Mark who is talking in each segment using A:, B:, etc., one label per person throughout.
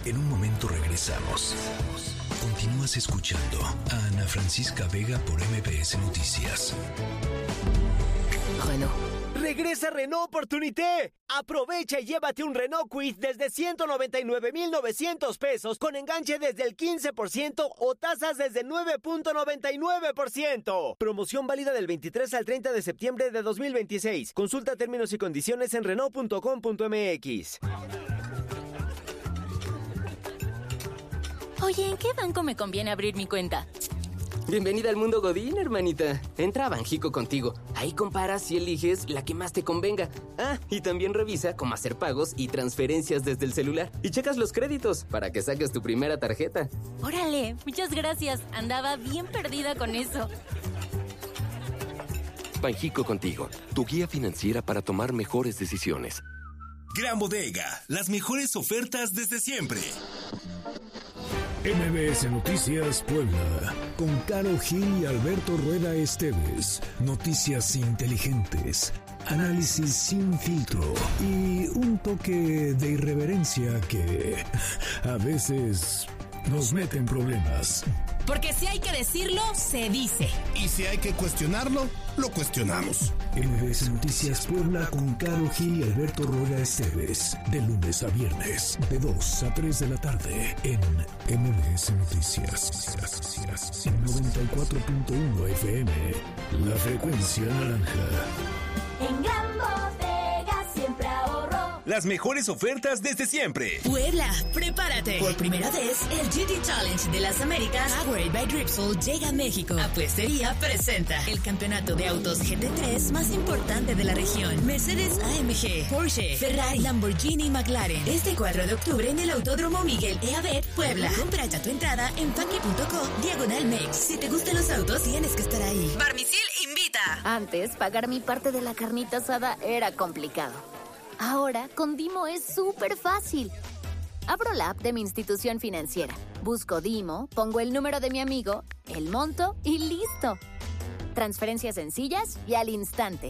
A: En un momento regresamos. Continúas escuchando a Ana Francisca Vega por MBS Noticias.
B: Renault.
C: ¡Regresa Renault Opportunité! Aprovecha y llévate un Renault Kwid desde 199,900 pesos con enganche desde el 15% o tasas desde 9.99%. Promoción válida del 23 al 30 de septiembre de 2026. Consulta términos y condiciones en Renault.com.mx.
B: Oye, ¿en qué banco me conviene abrir mi cuenta?
D: Bienvenida al mundo Godín, hermanita. Entra a Banjico contigo. Ahí comparas y eliges la que más te convenga. Ah, y también revisa cómo hacer pagos y transferencias desde el celular. Y checas los créditos para que saques tu primera tarjeta.
B: Órale, muchas gracias. Andaba bien perdida con eso.
E: Banjico contigo, tu guía financiera para tomar mejores decisiones.
A: Gran Bodega, las mejores ofertas desde siempre.
F: MBS Noticias Puebla, con Caro Gil y Alberto Rueda Esteves. Noticias inteligentes, análisis sin filtro y un toque de irreverencia que a veces nos mete en problemas.
G: Porque si hay que decirlo, se dice.
H: Y si hay que cuestionarlo, lo cuestionamos.
F: MBS Noticias Puebla con Caro Gil y Alberto Rueda Esteves. De lunes a viernes, de 2 a 3 de la tarde, en MBS Noticias. 94.1 FM, la frecuencia naranja.
I: En Gran Bodega siempre ahorro.
A: Las mejores ofertas desde siempre.
G: Puebla, prepárate. Por primera vez, el GT Challenge de las Américas, Powered by Dripsol, llega a México. Apuestería presenta el campeonato de autos GT3 más importante de la región. Mercedes AMG, Porsche, Ferrari, Lamborghini y McLaren. Este 4 de octubre en el Autódromo Miguel E. Abet, Puebla. Compra ya tu entrada en funky.co/Mex. Si te gustan los autos, tienes que estar ahí. Barmisil invita.
B: Antes, pagar mi parte de la carnita asada era complicado. Ahora, con Dimo es súper fácil. Abro la app de mi institución financiera, busco Dimo, pongo el número de mi amigo, el monto y ¡listo! Transferencias sencillas y al instante.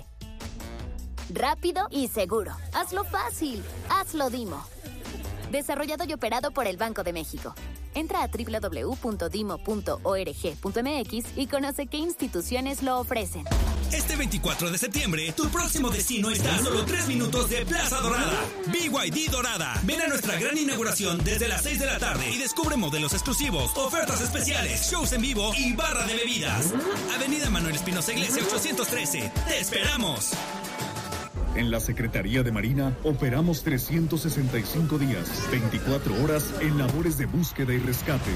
B: Rápido y seguro. Hazlo fácil. Hazlo Dimo. Desarrollado y operado por el Banco de México. Entra a www.dimo.org.mx y conoce qué instituciones lo ofrecen.
A: Este 24 de septiembre, tu próximo destino está a solo 3 minutos de Plaza Dorada. BYD Dorada. Ven a nuestra gran inauguración desde las 6 de la tarde y descubre modelos exclusivos, ofertas especiales, shows en vivo y barra de bebidas. Avenida Manuel Espinosa Iglesia 813. ¡Te esperamos!
J: En la Secretaría de Marina operamos 365 días, 24 horas en labores de búsqueda y rescate.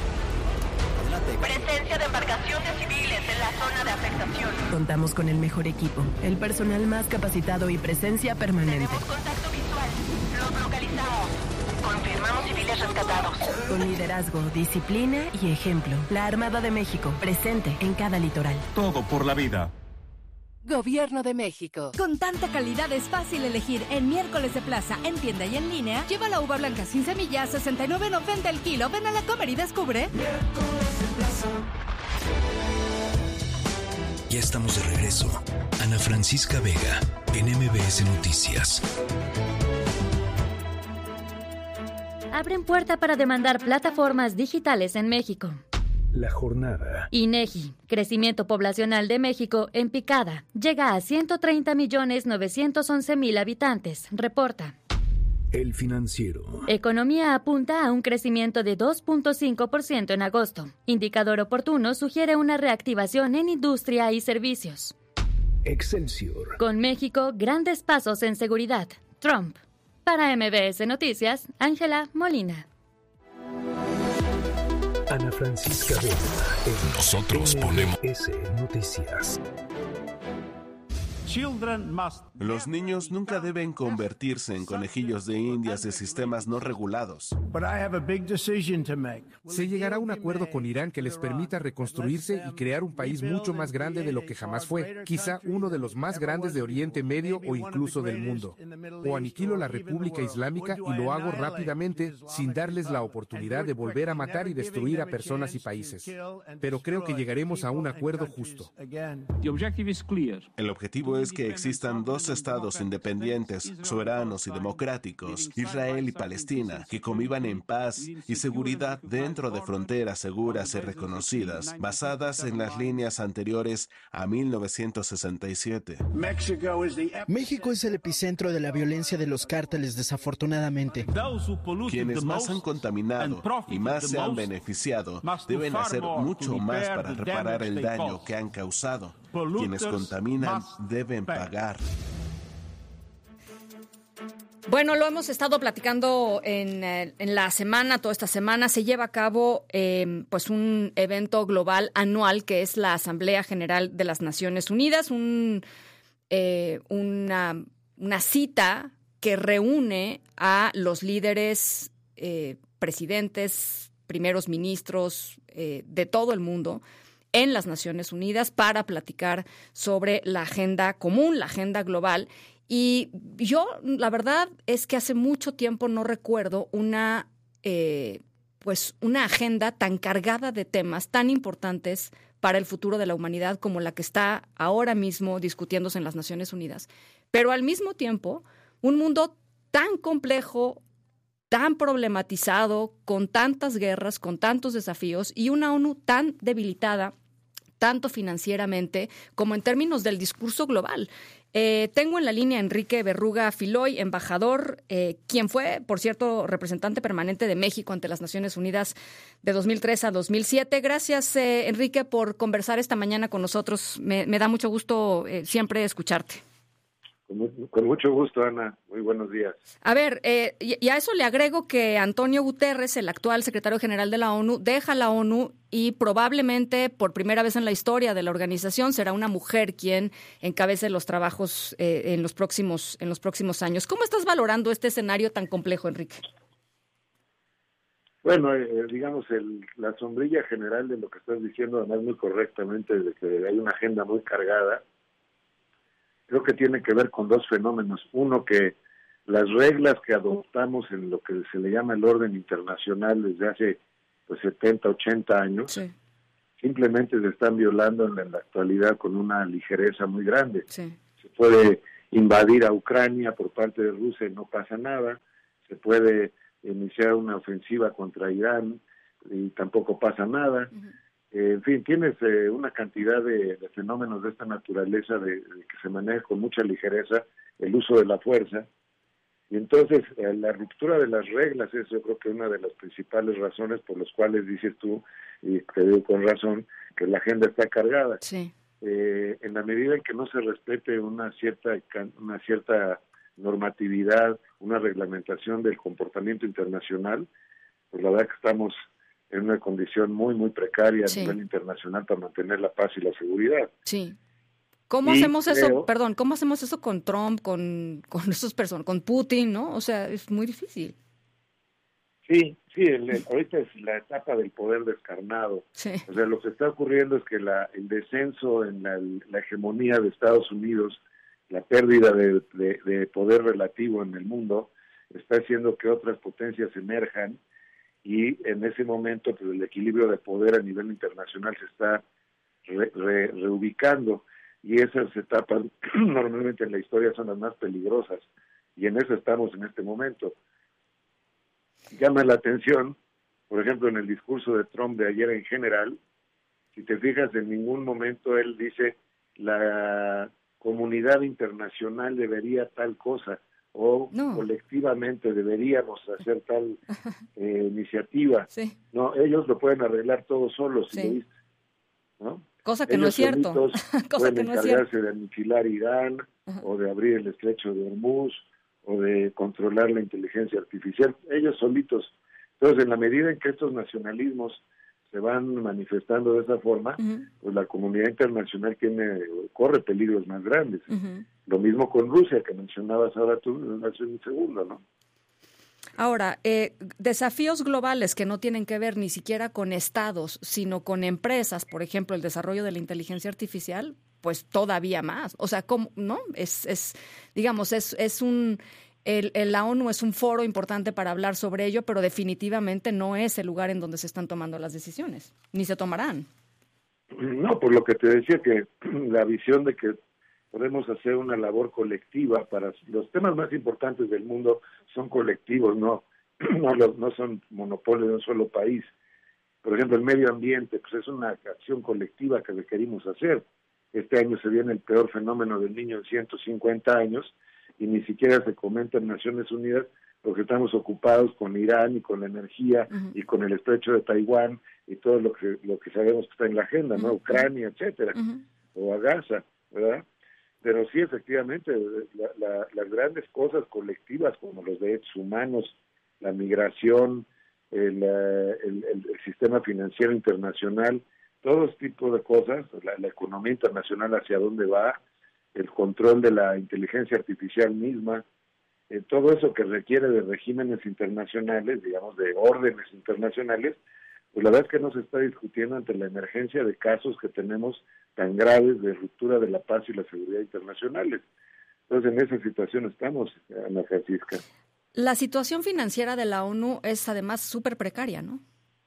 K: Presencia de embarcaciones civiles en la zona de afectación.
L: Contamos con el mejor equipo, el personal más capacitado y presencia permanente.
K: Tenemos contacto visual. Los localizamos. Confirmamos civiles rescatados.
L: Con liderazgo, disciplina y ejemplo. La Armada de México, presente en cada litoral.
J: Todo por la vida.
M: Gobierno de México.
N: Con tanta calidad es fácil elegir. En miércoles de plaza, en tienda y en línea, lleva la uva blanca sin semillas, $69.90 el kilo. Ven a la Comer y descubre.
M: Miércoles de plaza.
A: Ya estamos de regreso. Ana Francisca Vega, en MBS Noticias.
O: Abren puerta para demandar plataformas digitales en México.
F: La jornada.
O: INEGI, crecimiento poblacional de México en picada, llega a 130.911.000 habitantes, reporta.
F: El Financiero.
O: Economía apunta a un crecimiento de 2.5% en agosto. Indicador oportuno sugiere una reactivación en industria y servicios.
F: Excelsior.
O: Con México, grandes pasos en seguridad. Trump. Para MBS Noticias, Ángela Molina.
F: Ana Francisca Vega.
A: Nosotros ponemos
F: Noticias.
P: Los niños nunca deben convertirse en conejillos de indias de sistemas no regulados.
Q: Se llegará a un acuerdo con Irán que les permita reconstruirse y crear un país mucho más grande de lo que jamás fue, quizá uno de los más grandes de Oriente Medio o incluso del mundo. O aniquilo la República Islámica y lo hago rápidamente sin darles la oportunidad de volver a matar y destruir a personas y países. Pero creo que llegaremos a un acuerdo justo.
P: El objetivo es es que existan dos estados independientes, soberanos y democráticos, Israel y Palestina, que convivan en paz y seguridad dentro de fronteras seguras y reconocidas, basadas en las líneas anteriores a 1967.
R: México es el epicentro de la violencia de los cárteles, desafortunadamente.
P: Quienes más han contaminado y más se han beneficiado deben hacer mucho más para reparar el daño que han causado. Quienes contaminan deben pagar.
S: Bueno, lo hemos estado platicando en la semana, toda esta semana. Se lleva a cabo pues un evento global anual que es la Asamblea General de las Naciones Unidas, una cita que reúne a los líderes, presidentes, primeros ministros de todo el mundo en las Naciones Unidas para platicar sobre la agenda común, la agenda global. Y yo, la verdad, es que hace mucho tiempo no recuerdo una agenda tan cargada de temas tan importantes para el futuro de la humanidad como la que está ahora mismo discutiéndose en las Naciones Unidas. Pero al mismo tiempo, un mundo tan complejo, tan problematizado, con tantas guerras, con tantos desafíos, y una ONU tan debilitada, tanto financieramente como en términos del discurso global. Tengo en la línea a Enrique Berruga Filoy, embajador, quien fue, por cierto, representante permanente de México ante las Naciones Unidas de 2003 a 2007. Gracias, Enrique, por conversar esta mañana con nosotros. Me da mucho gusto siempre escucharte.
T: Con mucho gusto, Ana. Muy buenos días.
S: A ver, y a eso le agrego que Antonio Guterres, el actual secretario general de la ONU, deja la ONU y probablemente por primera vez en la historia de la organización será una mujer quien encabece los trabajos en los próximos años. ¿Cómo estás valorando este escenario tan complejo, Enrique?
T: Bueno, digamos, la sombrilla general de lo que estás diciendo, además muy correctamente, de que hay una agenda muy cargada. Creo que tiene que ver con dos fenómenos. Uno, que las reglas que adoptamos en lo que se le llama el orden internacional desde hace 70, 80 años, sí, simplemente se están violando en la actualidad con una ligereza muy grande. Sí. Se puede invadir a Ucrania por parte de Rusia y no pasa nada. Se puede iniciar una ofensiva contra Irán y tampoco pasa nada. Uh-huh. En fin, tienes una cantidad de fenómenos de esta naturaleza de que se maneja con mucha ligereza el uso de la fuerza. Y entonces la ruptura de las reglas es, yo creo que una de las principales razones por las cuales dices tú, y te digo con razón, que la agenda está cargada. Sí. En la medida en que no se respete una cierta normatividad, una reglamentación del comportamiento internacional, pues la verdad que estamos en una condición muy, muy precaria, sí, a nivel internacional para mantener la paz y la seguridad. Sí.
S: ¿Cómo hacemos eso? Perdón, ¿cómo hacemos eso con Trump, con esas personas, con Putin, no? O sea, es muy difícil.
T: Sí, ahorita es la etapa del poder descarnado. Sí. O sea, lo que está ocurriendo es que el descenso en la hegemonía de Estados Unidos, la pérdida de poder relativo en el mundo, está haciendo que otras potencias emerjan. Y en ese momento, pues, el equilibrio de poder a nivel internacional se está reubicando, y esas etapas normalmente en la historia son las más peligrosas, y en eso estamos en este momento. Llama la atención, por ejemplo, en el discurso de Trump de ayer en general, si te fijas, en ningún momento él dice la comunidad internacional debería tal cosa, o colectivamente deberíamos hacer tal iniciativa. Sí. No, ellos lo pueden arreglar todos solos, sí, si lo viste, ¿no?
S: Cosa que ellos no es cierto.
T: Cosa pueden encargarse de aniquilar Irán, o de abrir el estrecho de Hormuz, o de controlar la inteligencia artificial, ellos solitos. Entonces, en la medida en que estos nacionalismos se van manifestando de esa forma, pues la comunidad internacional corre peligros más grandes. Lo mismo con Rusia, que mencionabas ahora tú hace un segundo, ¿no?
S: Ahora, desafíos globales que no tienen que ver ni siquiera con estados, sino con empresas, por ejemplo, el desarrollo de la inteligencia artificial, pues todavía más. O sea, ¿cómo, no? La ONU es un foro importante para hablar sobre ello, pero definitivamente no es el lugar en donde se están tomando las decisiones, ni se tomarán.
T: No, por lo que te decía, que la visión de que podemos hacer una labor colectiva para los temas más importantes del mundo son colectivos, no son monopolios de un solo país. Por ejemplo, el medio ambiente, pues es una acción colectiva que requerimos hacer. Este año se viene el peor fenómeno del niño en 150 años y ni siquiera se comenta en Naciones Unidas porque estamos ocupados con Irán y con la energía y con el estrecho de Taiwán y todo lo que sabemos que está en la agenda, ¿no? Ucrania, etcétera, o a Gaza, ¿verdad? Pero sí, efectivamente, las grandes cosas colectivas como los derechos humanos, la migración, el sistema financiero internacional, todo este tipo de cosas, la economía internacional hacia dónde va, el control de la inteligencia artificial misma, todo eso que requiere de regímenes internacionales, digamos, de órdenes internacionales, pues la verdad es que no se está discutiendo ante la emergencia de casos que tenemos tan graves de ruptura de la paz y la seguridad internacionales. Entonces, en esa situación estamos, Ana Francisca.
S: La situación financiera de la ONU es además súper precaria, ¿no?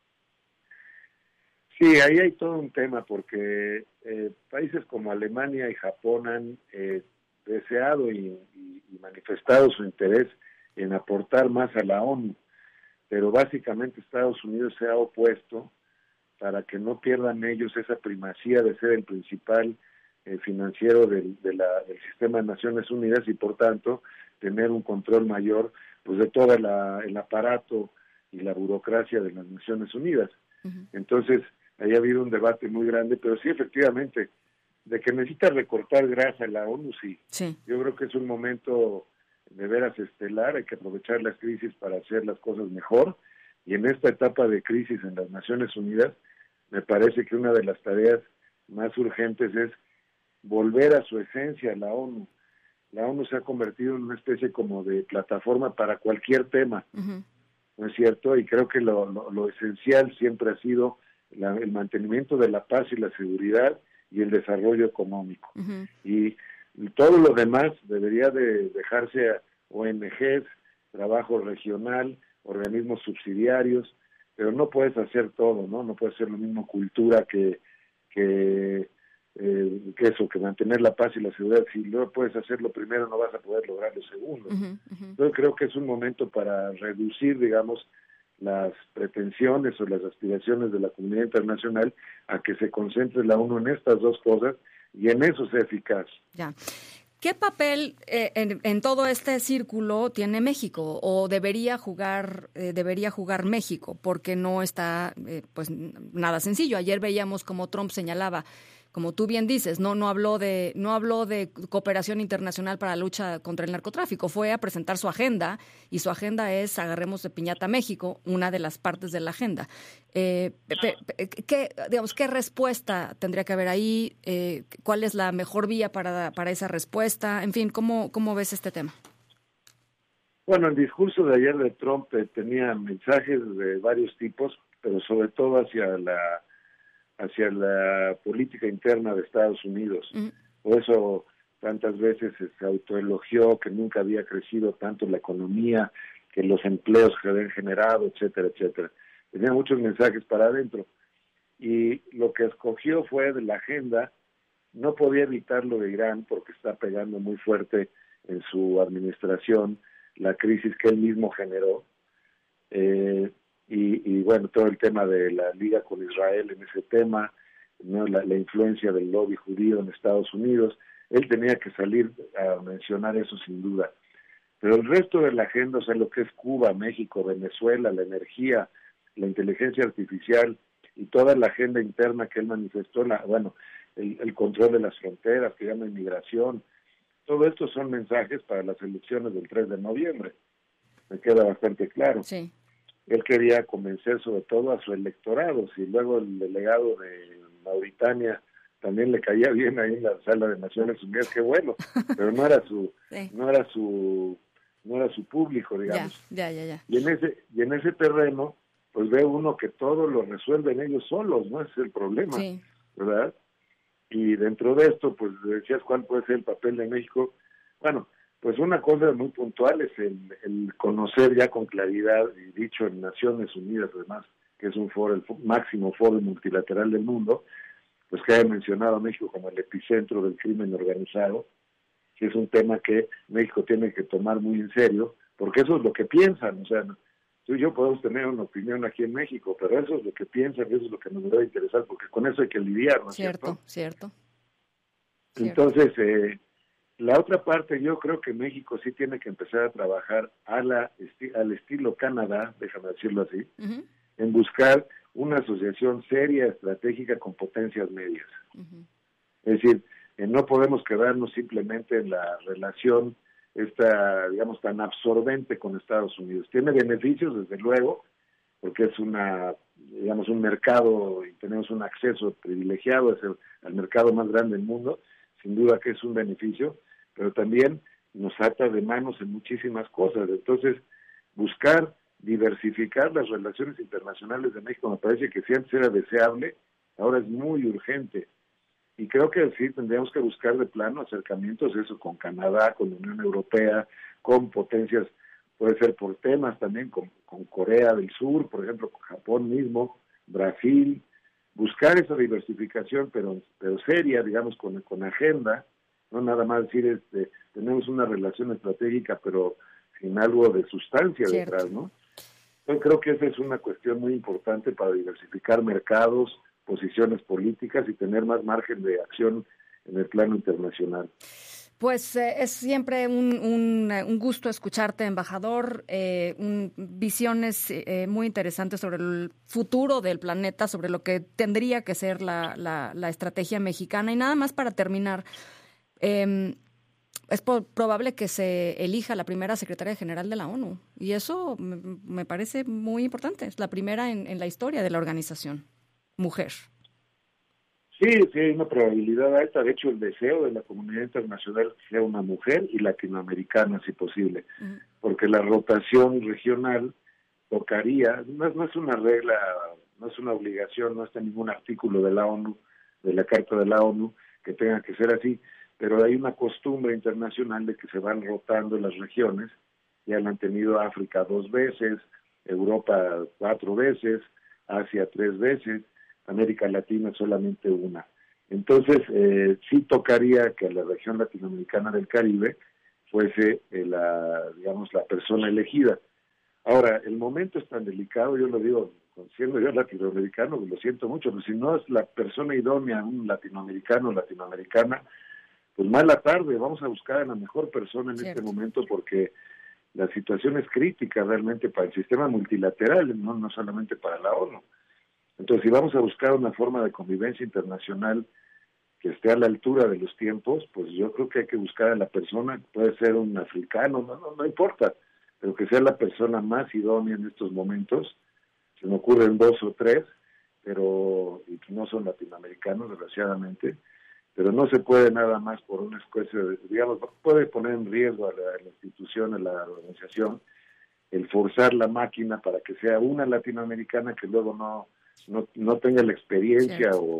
T: Sí, ahí hay todo un tema porque países como Alemania y Japón han deseado y manifestado su interés en aportar más a la ONU, pero básicamente Estados Unidos se ha opuesto para que no pierdan ellos esa primacía de ser el principal financiero del sistema de Naciones Unidas y por tanto tener un control mayor pues de todo el aparato y la burocracia de las Naciones Unidas. Entonces, ahí ha habido un debate muy grande, pero sí, efectivamente, de que necesita recortar grasa en la ONU, sí. Yo creo que es un momento de veras estelar, hay que aprovechar las crisis para hacer las cosas mejor, y en esta etapa de crisis en las Naciones Unidas, me parece que una de las tareas más urgentes es volver a su esencia, la ONU. La ONU se ha convertido en una especie como de plataforma para cualquier tema, ¿no es cierto? Y creo que lo esencial siempre ha sido el mantenimiento de la paz y la seguridad y el desarrollo económico. Y todo lo demás debería de dejarse a ONGs, trabajo regional, organismos subsidiarios, pero no puedes hacer todo, ¿no? No puedes hacer lo mismo cultura que mantener la paz y la seguridad. Si no puedes hacer lo primero, no vas a poder lograr lo segundo. Entonces creo que es un momento para reducir, digamos, las pretensiones o las aspiraciones de la comunidad internacional a que se concentre la ONU en estas dos cosas y en eso sea eficaz.
S: Ya. ¿Qué papel en todo este círculo tiene México o debería jugar México? Porque no está pues nada sencillo. Ayer veíamos como Trump señalaba, como tú bien dices, no habló de cooperación internacional para la lucha contra el narcotráfico, fue a presentar su agenda y su agenda es agarremos de piñata a México, una de las partes de la agenda. ¿Qué respuesta tendría que haber ahí? ¿Cuál es la mejor vía para esa respuesta? En fin, ¿cómo ves este tema?
T: Bueno, el discurso de ayer de Trump tenía mensajes de varios tipos, pero sobre todo hacia la política interna de Estados Unidos. Por eso tantas veces se autoelogió que nunca había crecido tanto la economía, que los empleos que habían generado, etcétera, etcétera. Tenía muchos mensajes para adentro. Y lo que escogió fue de la agenda, no podía evitar lo de Irán porque está pegando muy fuerte en su administración la crisis que él mismo generó. Y bueno, todo el tema de la liga con Israel en ese tema, ¿no? La influencia del lobby judío en Estados Unidos, él tenía que salir a mencionar eso sin duda. Pero el resto de la agenda, o sea, lo que es Cuba, México, Venezuela, la energía, la inteligencia artificial y toda la agenda interna que él manifestó, el control de las fronteras, que llama inmigración, todo esto son mensajes para las elecciones del 3 de noviembre. Me queda bastante claro.
S: Sí.
T: Él quería convencer sobre todo a su electorado. Si luego el delegado de Mauritania también le caía bien ahí en la sala de Naciones Unidas, qué bueno, pero no era su público, digamos.
S: Ya.
T: Y en ese terreno, pues ve uno que todo lo resuelven ellos solos, ¿no? Ese es el problema, ¿verdad? Y dentro de esto, pues decías cuál puede ser el papel de México. Bueno, pues una cosa muy puntual es el conocer ya con claridad, y dicho en Naciones Unidas además, que es un foro, el máximo foro multilateral del mundo, pues que haya mencionado a México como el epicentro del crimen organizado, sí es un tema que México tiene que tomar muy en serio, porque eso es lo que piensan, o sea, tú y yo podemos tener una opinión aquí en México, pero eso es lo que piensan, eso es lo que nos debe interesar, porque con eso hay que lidiar, ¿no es cierto?
S: Cierto.
T: Entonces, la otra parte, yo creo que México sí tiene que empezar a trabajar al estilo Canadá, déjame decirlo así, en buscar una asociación seria, estratégica con potencias medias. Es decir, no podemos quedarnos simplemente en la relación esta, digamos, tan absorbente con Estados Unidos. Tiene beneficios, desde luego, porque es un mercado y tenemos un acceso privilegiado al mercado más grande del mundo, sin duda que es un beneficio, pero también nos ata de manos en muchísimas cosas. Entonces, buscar diversificar las relaciones internacionales de México me parece que si antes era deseable, ahora es muy urgente. Y creo que sí tendríamos que buscar de plano acercamientos, eso, con Canadá, con la Unión Europea, con potencias, puede ser por temas también, con Corea del Sur, por ejemplo, con Japón mismo, Brasil, buscar esa diversificación, pero seria, digamos, con agenda, no nada más decir, tenemos una relación estratégica, pero sin algo de sustancia detrás, ¿no? Yo creo que esa es una cuestión muy importante para diversificar mercados, posiciones políticas y tener más margen de acción en el plano internacional.
S: Pues es siempre un gusto escucharte, embajador, visiones muy interesantes sobre el futuro del planeta, sobre lo que tendría que ser la estrategia mexicana. Y nada más para terminar, es probable que se elija la primera secretaria general de la ONU, y eso me parece muy importante. Es la primera en la historia de la organización, mujer.
T: Sí, hay una probabilidad alta. De hecho, el deseo de la comunidad internacional sea una mujer y latinoamericana, si posible, porque la rotación regional tocaría, no es una regla, no es una obligación, no está en ningún artículo de la ONU, de la Carta de la ONU, que tenga que ser así, pero hay una costumbre internacional de que se van rotando las regiones. Ya lo han tenido África 2 veces, Europa 4 veces, Asia 3 veces, América Latina solamente una. Entonces, sí tocaría que la región latinoamericana del Caribe fuese la persona elegida. Ahora, el momento es tan delicado, yo lo digo, siendo yo latinoamericano, lo siento mucho, pero si no es la persona idónea, un latinoamericano o latinoamericana, pues mala tarde, vamos a buscar a la mejor persona en este momento, porque la situación es crítica realmente para el sistema multilateral, no solamente para la ONU. Entonces, si vamos a buscar una forma de convivencia internacional que esté a la altura de los tiempos, pues yo creo que hay que buscar a la persona, puede ser un africano, no importa, pero que sea la persona más idónea en estos momentos. Se me ocurren 2 o 3, pero y no son latinoamericanos, desgraciadamente, pero no se puede nada más por una especie de, digamos, puede poner en riesgo a la institución, a la organización, el forzar la máquina para que sea una latinoamericana que luego no tenga la experiencia o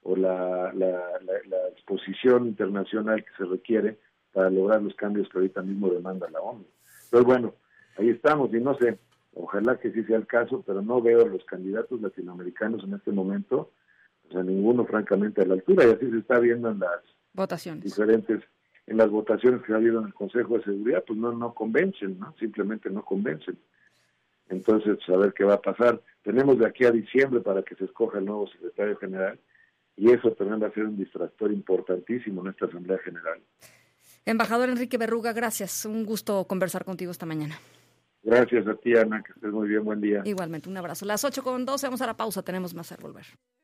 T: la exposición internacional que se requiere para lograr los cambios que ahorita mismo demanda la ONU. Entonces, bueno, ahí estamos, y no sé, ojalá que sí sea el caso, pero no veo a los candidatos latinoamericanos en este momento, o sea, ninguno francamente a la altura, y así se está viendo en las
S: votaciones
T: diferentes, en las votaciones que ha habido en el Consejo de Seguridad, pues no convencen, ¿no? Simplemente no convencen. Entonces, a ver qué va a pasar. Tenemos de aquí a diciembre para que se escoja el nuevo secretario general, y eso también va a ser un distractor importantísimo en esta Asamblea General.
S: Embajador Enrique Berruga, gracias. Un gusto conversar contigo esta mañana.
T: Gracias a ti, Ana, que estés muy bien. Buen día.
S: Igualmente, un abrazo. Las 8:12, vamos a la pausa. Tenemos más al volver.